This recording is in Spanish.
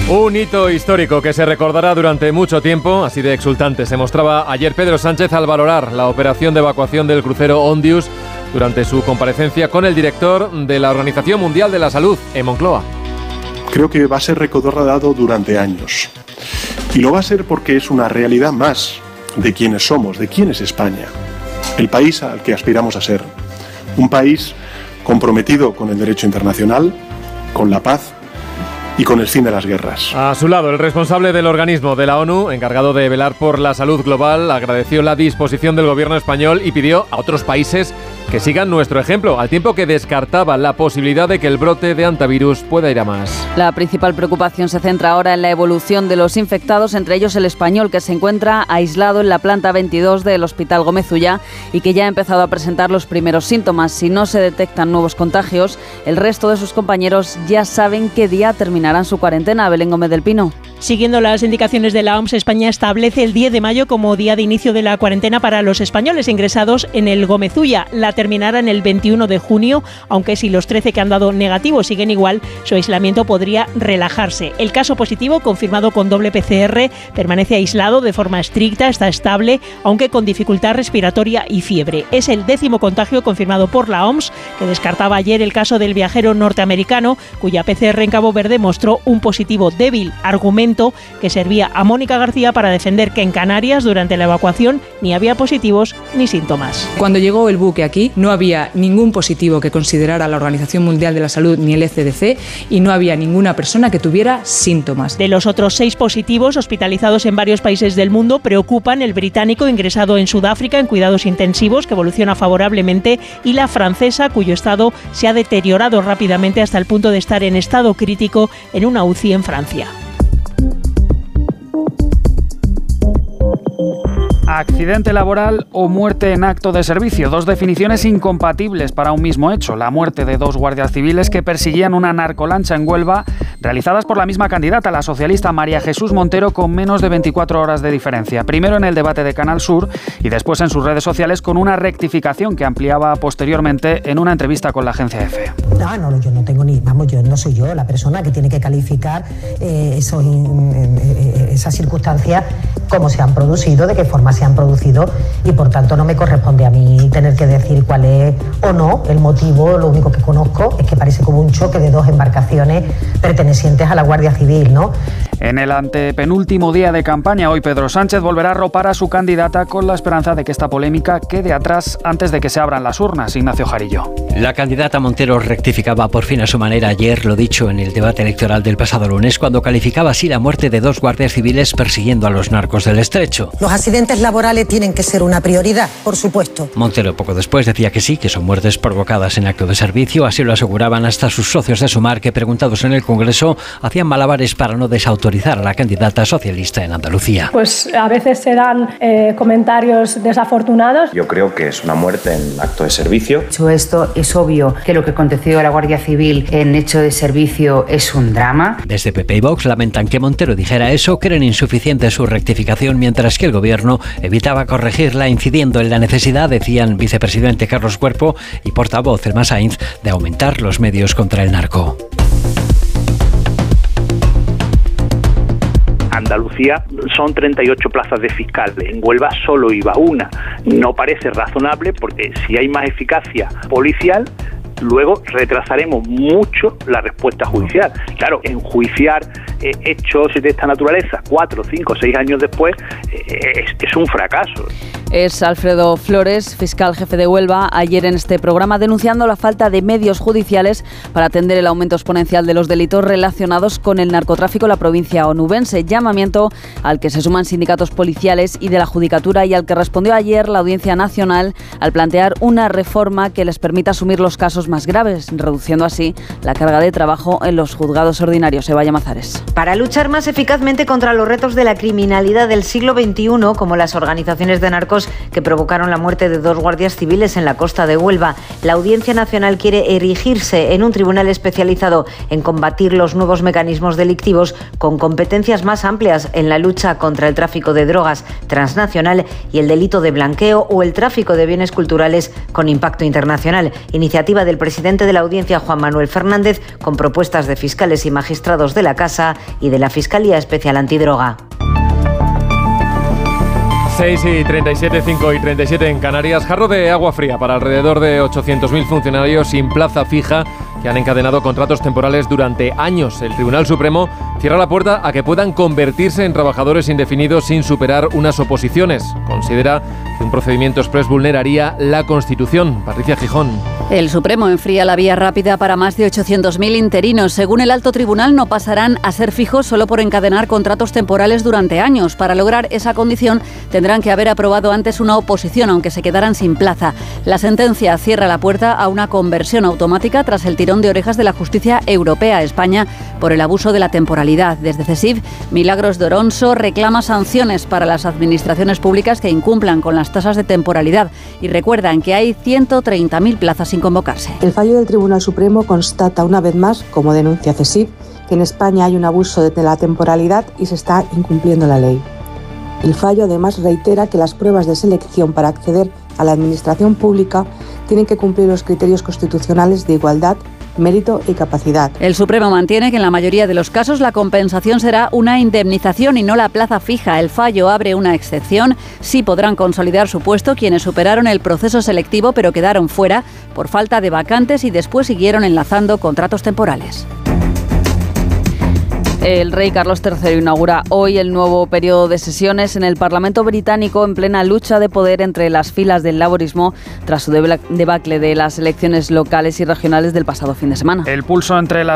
Un hito histórico que se recordará durante mucho tiempo, así de exultante se mostraba ayer Pedro Sánchez al valorar la operación de evacuación del crucero Ondius durante su comparecencia con el director de la Organización Mundial de la Salud en Moncloa. Creo que va a ser recordado durante años. Y lo va a ser porque es una realidad más de quiénes somos, de quién es España. El país al que aspiramos a ser. Un país comprometido con el derecho internacional, con la paz y con el fin de las guerras. A su lado, el responsable del organismo de la ONU, encargado de velar por la salud global, agradeció la disposición del gobierno español y pidió a otros países que sigan nuestro ejemplo, al tiempo que descartaba la posibilidad de que el brote de hantavirus pueda ir a más. La principal preocupación se centra ahora en la evolución de los infectados, entre ellos el español, que se encuentra aislado en la planta 22 del Hospital Gómez Ulla y que ya ha empezado a presentar los primeros síntomas. Si no se detectan nuevos contagios, el resto de sus compañeros ya saben qué día terminarán su cuarentena. Belén Gómez del Pino. Siguiendo las indicaciones de la OMS, España establece el 10 de mayo como día de inicio de la cuarentena para los españoles ingresados en el Gómez Ulla. La terminará en el 21 de junio, aunque si los 13 que han dado negativo siguen igual, su aislamiento podría relajarse. El caso positivo, confirmado con doble PCR, permanece aislado de forma estricta, está estable, aunque con dificultad respiratoria y fiebre. Es el 10º contagio confirmado por la OMS, que descartaba ayer el caso del viajero norteamericano, cuya PCR en Cabo Verde mostró un positivo débil, argumento que servía a Mónica García para defender que en Canarias durante la evacuación ni había positivos ni síntomas. Cuando llegó el buque aquí no había ningún positivo que considerara la Organización Mundial de la Salud ni el ECDC y no había ninguna persona que tuviera síntomas. De los otros 6 positivos hospitalizados en varios países del mundo, preocupan el británico ingresado en Sudáfrica en cuidados intensivos, que evoluciona favorablemente, y la francesa, cuyo estado se ha deteriorado rápidamente hasta el punto de estar en estado crítico en una UCI en Francia. Accidente laboral o muerte en acto de servicio, 2 definiciones incompatibles para un mismo hecho. La muerte de 2 guardias civiles que perseguían una narcolancha en Huelva, realizadas por la misma candidata, la socialista María Jesús Montero, con menos de 24 horas de diferencia. Primero en el debate de Canal Sur y después en sus redes sociales, con una rectificación que ampliaba posteriormente en una entrevista con la agencia EFE. No, yo no tengo yo no soy yo la persona que tiene que calificar esas circunstancias, cómo se han producido, de qué forma se han producido, y por tanto no me corresponde a mí tener que decir cuál es o no el motivo. Lo único que conozco es que parece como un choque de 2 embarcaciones pertenecientes a la Guardia Civil, ¿no? En el antepenúltimo día de campaña, hoy Pedro Sánchez volverá a ropar a su candidata con la esperanza de que esta polémica quede atrás antes de que se abran las urnas. Ignacio Jarillo. La candidata Montero rectificaba por fin a su manera ayer lo dicho en el debate electoral del pasado lunes, cuando calificaba así la muerte de 2 guardias civiles persiguiendo a los narcos del Estrecho. Los accidentes laborales tienen que ser una prioridad, por supuesto. Montero poco después decía que sí, que son muertes provocadas en acto de servicio. Así lo aseguraban hasta sus socios de Sumar, que preguntados en el Congreso hacían malabares para no desautorizar a la candidata socialista en Andalucía. Pues a veces se dan comentarios desafortunados. Yo creo que es una muerte en acto de servicio. Dicho esto, es obvio que lo que aconteció a la Guardia Civil en hecho de servicio es un drama. Desde PP y Vox lamentan que Montero dijera eso, creen insuficiente su rectificación, mientras que el Gobierno evitaba corregirla, incidiendo en la necesidad, decían vicepresidente Carlos Cuerpo y portavoz Elma Sainz, de aumentar los medios contra el narco. Andalucía son 38 plazas de fiscal, en Huelva solo iba una. No parece razonable porque si hay más eficacia policial, luego retrasaremos mucho la respuesta judicial. Claro, enjuiciar hechos de esta naturaleza 4, 5, 6 años después es un fracaso. Es Alfredo Flores, fiscal jefe de Huelva, ayer en este programa denunciando la falta de medios judiciales para atender el aumento exponencial de los delitos relacionados con el narcotráfico en la provincia onubense. Llamamiento al que se suman sindicatos policiales y de la Judicatura y al que respondió ayer la Audiencia Nacional al plantear una reforma que les permita asumir los casos más graves, reduciendo así la carga de trabajo en los juzgados ordinarios. Eva Llamazares. Para luchar más eficazmente contra los retos de la criminalidad del siglo XXI, como las organizaciones de narcos que provocaron la muerte de 2 guardias civiles en la costa de Huelva, la Audiencia Nacional quiere erigirse en un tribunal especializado en combatir los nuevos mecanismos delictivos, con competencias más amplias en la lucha contra el tráfico de drogas transnacional y el delito de blanqueo o el tráfico de bienes culturales con impacto internacional. Iniciativa del presidente de la Audiencia, Juan Manuel Fernández, con propuestas de fiscales y magistrados de la Casa y de la Fiscalía Especial Antidroga. 6:37, 5:37 en Canarias. Jarro de agua fría para alrededor de 800.000 funcionarios sin plaza fija que han encadenado contratos temporales durante años. El Tribunal Supremo cierra la puerta a que puedan convertirse en trabajadores indefinidos sin superar unas oposiciones. Considera que un procedimiento exprés vulneraría la Constitución. Patricia Gijón. El Supremo enfría la vía rápida para más de 800.000 interinos. Según el alto tribunal, no pasarán a ser fijos solo por encadenar contratos temporales durante años. Para lograr esa condición, tendrán que haber aprobado antes una oposición, aunque se quedaran sin plaza. La sentencia cierra la puerta a una conversión automática tras el tirón de orejas de la justicia europea a España por el abuso de la temporalidad. Desde CESIF, Milagros Doronso reclama sanciones para las administraciones públicas que incumplan con las tasas de temporalidad y recuerdan que hay 130.000 plazas sin convocarse. El fallo del Tribunal Supremo constata una vez más, como denuncia CESIF, que en España hay un abuso de la temporalidad y se está incumpliendo la ley. El fallo además reitera que las pruebas de selección para acceder a la administración pública tienen que cumplir los criterios constitucionales de igualdad, mérito y capacidad. El Supremo mantiene que en la mayoría de los casos la compensación será una indemnización y no la plaza fija. El fallo abre una excepción. Sí podrán consolidar su puesto quienes superaron el proceso selectivo pero quedaron fuera por falta de vacantes y después siguieron enlazando contratos temporales. El rey Carlos III inaugura hoy el nuevo periodo de sesiones en el Parlamento británico en plena lucha de poder entre las filas del laborismo tras su debacle de las elecciones locales y regionales del pasado fin de semana. El pulso entre las